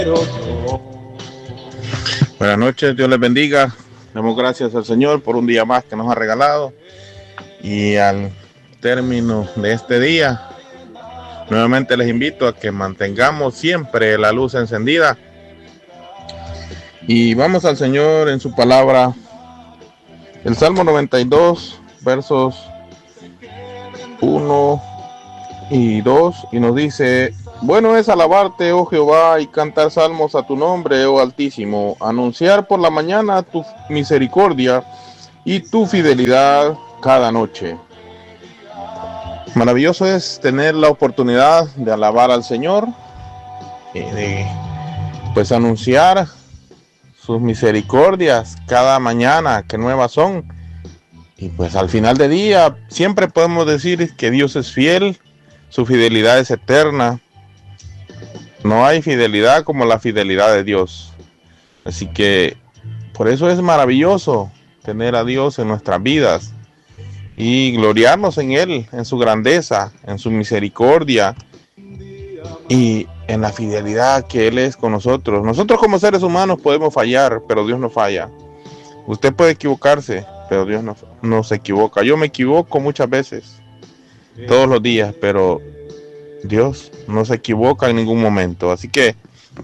Buenas noches, Dios les bendiga. Damos gracias al Señor por un día más que nos ha regalado. Y al término de este día, nuevamente les invito a que mantengamos siempre la luz encendida. Y vamos al Señor en su palabra. El Salmo 92, versos 1 y 2, y nos dice: bueno es alabarte, oh Jehová, y cantar salmos a tu nombre, oh Altísimo, anunciar por la mañana tu misericordia y tu fidelidad cada noche. Maravilloso es tener la oportunidad de alabar al Señor, de pues anunciar sus misericordias cada mañana, que nuevas son. Y pues al final del día siempre podemos decir que Dios es fiel, su fidelidad es eterna. No hay fidelidad como la fidelidad de Dios. Así que por eso es maravilloso tener a Dios en nuestras vidas y gloriarnos en Él, en su grandeza, en su misericordia y en la fidelidad que Él es con nosotros. Nosotros como seres humanos podemos fallar, pero Dios no falla. Usted puede equivocarse, pero Dios no se equivoca. Yo me equivoco muchas veces, todos los días, pero Dios no se equivoca en ningún momento. Así que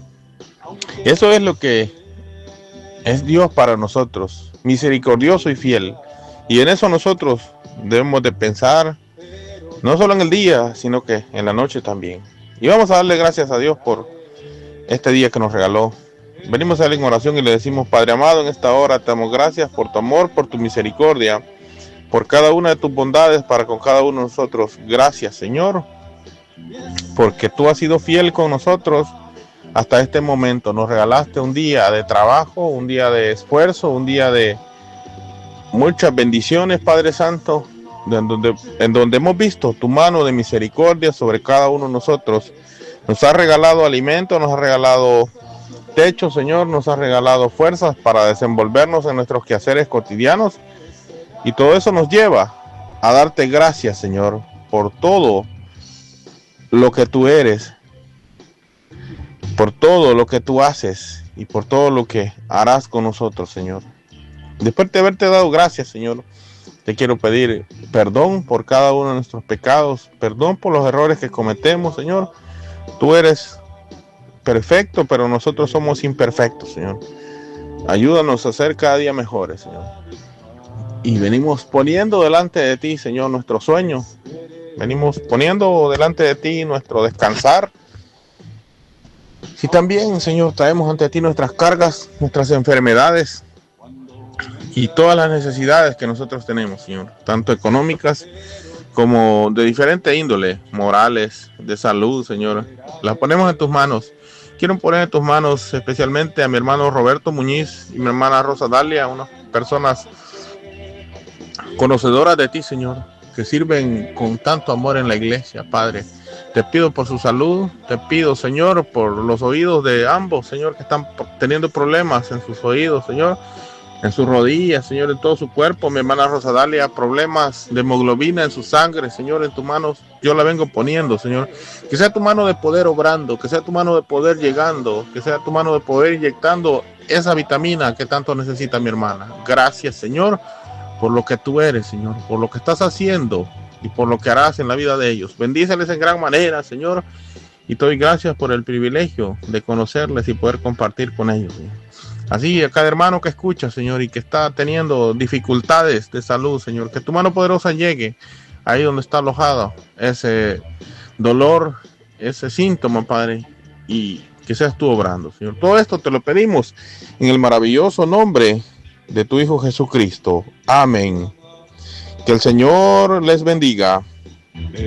eso es lo que es Dios para nosotros, misericordioso y fiel. Y en eso nosotros debemos de pensar, no solo en el día, sino que en la noche también. Y vamos a darle gracias a Dios por este día que nos regaló. Venimos a él en oración y le decimos: Padre amado, en esta hora te damos gracias por tu amor, por tu misericordia, por cada una de tus bondades para con cada uno de nosotros. Gracias, Señor, porque tú has sido fiel con nosotros hasta este momento. Nos regalaste un día de trabajo, un día de esfuerzo, un día de muchas bendiciones, Padre Santo, en donde hemos visto tu mano de misericordia sobre cada uno de nosotros. Nos has regalado alimento, nos has regalado techo, Señor, nos has regalado fuerzas para desenvolvernos en nuestros quehaceres cotidianos, y todo eso nos lleva a darte gracias, Señor, por todo lo que tú eres, por todo lo que tú haces y por todo lo que harás con nosotros, Señor. Después de haberte dado gracias, Señor, te quiero pedir perdón por cada uno de nuestros pecados, perdón por los errores que cometemos, Señor. Tú eres perfecto, pero nosotros somos imperfectos, Señor. Ayúdanos a ser cada día mejores, Señor. Y venimos poniendo delante de ti, Señor, nuestro sueño. Venimos poniendo delante de ti nuestro descansar. Y también, Señor, traemos ante ti nuestras cargas, nuestras enfermedades y todas las necesidades que nosotros tenemos, Señor, tanto económicas como de diferente índole, morales, de salud, Señor. Las ponemos en tus manos. Quiero poner en tus manos especialmente a mi hermano Roberto Muñiz y mi hermana Rosa Dalia, unas personas conocedoras de ti, Señor, que sirven con tanto amor en la iglesia, Padre. Te pido por su salud, te pido, Señor, por los oídos de ambos, Señor, que están teniendo problemas en sus oídos, Señor, en sus rodillas, Señor, en todo su cuerpo. Mi hermana Rosa Dalia, problemas de hemoglobina en su sangre, Señor, en tus manos yo la vengo poniendo, Señor. Que sea tu mano de poder obrando, que sea tu mano de poder llegando, que sea tu mano de poder inyectando esa vitamina que tanto necesita mi hermana. Gracias, Señor, por lo que tú eres, Señor, por lo que estás haciendo y por lo que harás en la vida de ellos. Bendíceles en gran manera, Señor, y te doy gracias por el privilegio de conocerles y poder compartir con ellos, Señor. Así a cada hermano que escucha, Señor, y que está teniendo dificultades de salud, Señor, que tu mano poderosa llegue ahí donde está alojado ese dolor, ese síntoma, Padre, y que seas tú obrando, Señor. Todo esto te lo pedimos en el maravilloso nombre de tu Hijo Jesucristo. Amén. Que el Señor les bendiga.